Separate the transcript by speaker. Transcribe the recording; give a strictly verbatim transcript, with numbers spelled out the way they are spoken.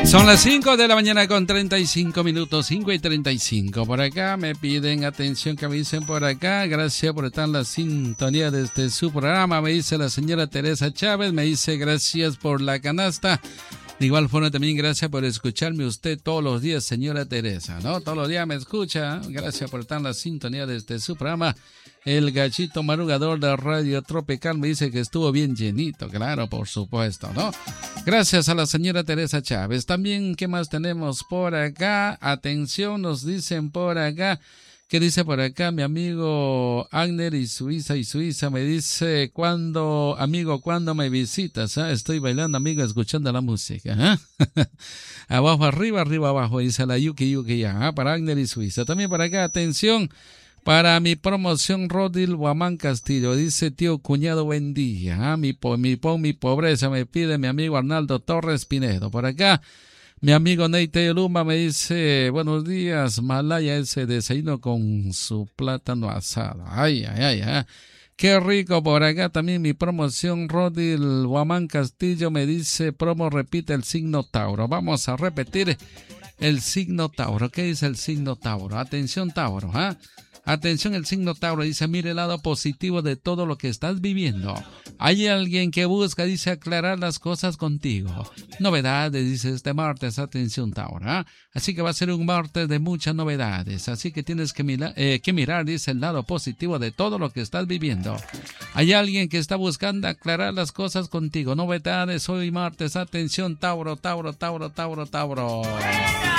Speaker 1: Son las cinco de la mañana con treinta y cinco minutos, cinco y treinta y cinco. Por acá me piden atención, que me dicen por acá. Gracias por estar en la sintonía de este su programa. Me dice la señora Teresa Chávez, me dice gracias por la canasta. De igual forma también gracias por escucharme usted todos los días, señora Teresa, ¿no? Todos los días me escucha. Gracias por estar en la sintonía de este su programa. El gachito madrugador de Radio Tropical me dice que estuvo bien llenito, claro, por supuesto, ¿no? Gracias a la señora Teresa Chávez. También, ¿qué más tenemos por acá? Atención, nos dicen por acá. ¿Qué dice por acá mi amigo Agner y Suiza y Suiza? Me dice, ¿cuándo, amigo, cuándo me visitas? ¿Ah? Estoy bailando, amigo, escuchando la música. ¿Ah? Abajo, arriba, arriba, abajo, dice la Yuki Yuki ya. ¿Ah? Para Agner y Suiza. También por acá, atención. Para mi promoción, Rodil Guamán Castillo, dice tío cuñado, buen día. ¿Ah? Mi, po, mi, po, mi pobreza me pide mi amigo Arnaldo Torres Pinedo. Por acá, mi amigo Neite Luma me dice, buenos días, Malaya, ese desayuno con su plátano asado. Ay, ay, ay, ay. Qué rico. Por acá también mi promoción, Rodil Guamán Castillo me dice, promo, repite el signo Tauro. Vamos a repetir el signo Tauro. ¿Qué dice el signo Tauro? Atención, Tauro, ¿ah? ¿eh? Atención, el signo Tauro dice, mire el lado positivo de todo lo que estás viviendo. Hay alguien que busca, dice, aclarar las cosas contigo. Novedades, dice este martes, atención Tauro. ¿eh? Así que va a ser un martes de muchas novedades. Así que tienes que, mira, eh, que mirar, dice, el lado positivo de todo lo que estás viviendo. Hay alguien que está buscando aclarar las cosas contigo. Novedades hoy martes, atención Tauro, Tauro, Tauro, Tauro, Tauro.